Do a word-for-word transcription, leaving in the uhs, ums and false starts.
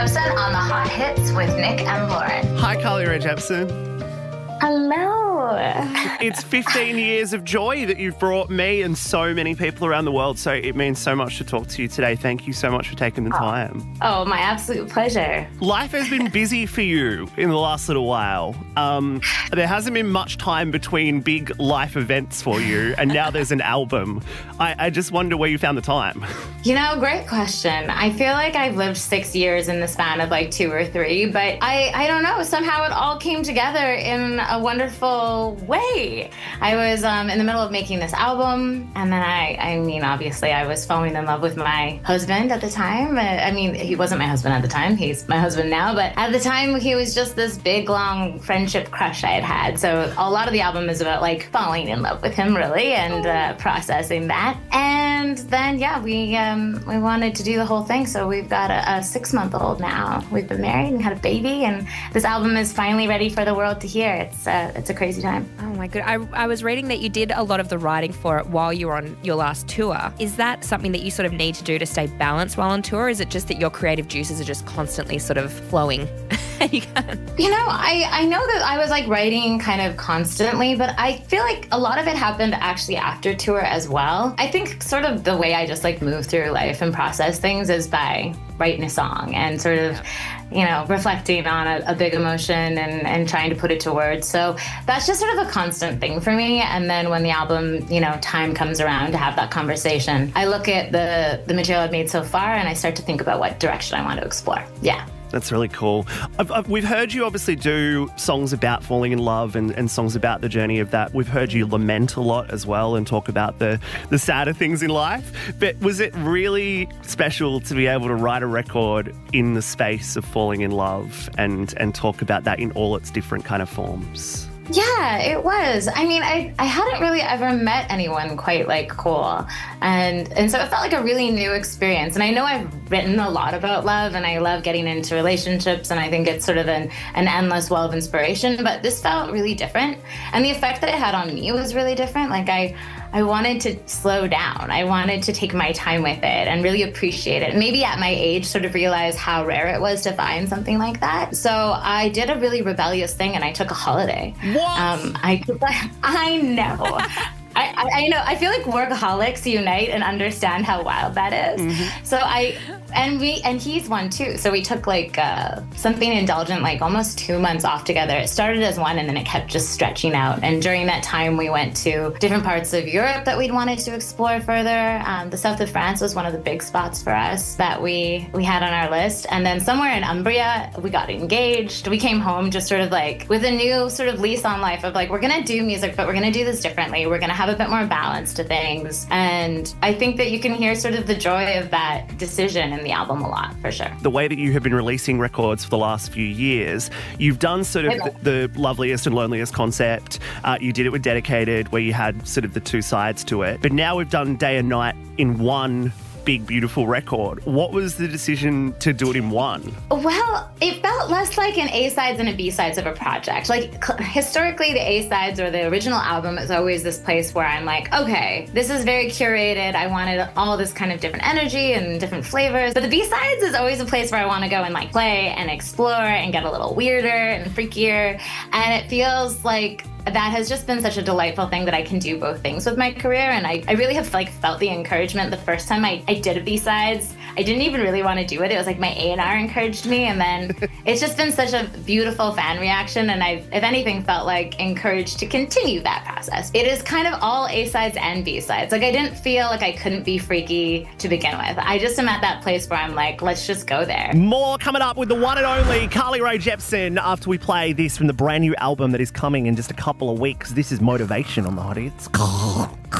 Jepsen on the Hot Hits with Nick and Lauren. Hi, Carly Rae Jepsen. Hello. It's fifteen years of joy that you've brought me and so many people around the world, so it means so much to talk to you today. Thank you so much for taking the time. Oh, my absolute pleasure. Life has been busy for you in the last little while. Um, there hasn't been much time between big life events for you, and now there's an album. I, I just wonder where you found the time. You know, great question. I feel like I've lived six years in the span of like two or three, but I, I don't know. Somehow it all came together in a wonderful way. I was um, in the middle of making this album, and then I, I mean, obviously I was falling in love with my husband at the time. I mean, he wasn't my husband at the time. He's my husband now, but at the time he was just this big, long friendship crush I had had. So a lot of the album is about like falling in love with him, really, and uh, processing that. And then, yeah, we um, we wanted to do the whole thing. So we've got a, a six-month-old now. We've been married and had a baby, and this album is finally ready for the world to hear. It's uh, it's a crazy time. Oh my god! I, I was reading that you did a lot of the writing for it while you were on your last tour. Is that something that you sort of need to do to stay balanced while on tour? Or is it just that your creative juices are just constantly sort of flowing? you, you know, I, I know that I was like writing kind of constantly, but I feel like a lot of it happened actually after tour as well. I think sort of the way I just like move through life and process things is by writing a song and sort of, you know, reflecting on a, a big emotion and, and trying to put it to words. So that's just sort of a constant thing for me. And then when the album, you know, time comes around to have that conversation, I look at the, the material I've made so far and I start to think about what direction I want to explore. Yeah. That's really cool. I've, I've, we've heard you obviously do songs about falling in love and, and songs about the journey of that. We've heard you lament a lot as well and talk about the, the sadder things in life. But was it really special to be able to write a record in the space of falling in love and, and talk about that in all its different kind of forms? Yeah, it was. I mean, I, I hadn't really ever met anyone quite like Cole. And and so it felt like a really new experience. And I know I've written a lot about love and I love getting into relationships and I think it's sort of an, an endless well of inspiration, but this felt really different. And the effect that it had on me was really different. Like I I wanted to slow down. I wanted to take my time with it and really appreciate it. Maybe at my age, sort of realize how rare it was to find something like that. So I did a really rebellious thing and I took a holiday. What? Um, I, I know. I, I, I know. I feel like workaholics unite and understand how wild that is. Mm-hmm. So I, and we, and he's one too. So we took like uh, something indulgent, like almost two months off together. It started as one and then it kept just stretching out. And during that time, we went to different parts of Europe that we'd wanted to explore further. Um, the south of France was one of the big spots for us that we, we had on our list. And then somewhere in Umbria, we got engaged. We came home just sort of like with a new sort of lease on life of like, we're going to do music, but we're going to do this differently. We're going to have a bit more balance to things. And I think that you can hear sort of the joy of that decision in the album a lot, for sure. The way that you have been releasing records for the last few years, you've done sort of the, the loveliest and loneliest concept. Uh, you did it with Dedicated, where you had sort of the two sides to it. But now we've done Day and Night in one big, beautiful record. What was the decision to do it in one? Well, it felt less like an A-sides and a B-sides of a project. Like, historically, the A-sides or the original album is always this place where I'm like, okay, this is very curated. I wanted all this kind of different energy and different flavors. But the B-sides is always a place where I want to go and like play and explore and get a little weirder and freakier. And it feels like that has just been such a delightful thing that I can do both things with my career. And I, I really have like felt the encouragement the first time I, I did a B-sides. I didn't even really want to do it. It was like my A and R encouraged me. And then it's just been such a beautiful fan reaction. And I've, if anything, felt like encouraged to continue that process. It is kind of all A-sides and B-sides. Like I didn't feel like I couldn't be freaky to begin with. I just am at that place where I'm like, let's just go there. More coming up with the one and only Carly Rae Jepsen after we play this from the brand new album that is coming in just a couple of weeks. This is Motivation on the Hot Hits.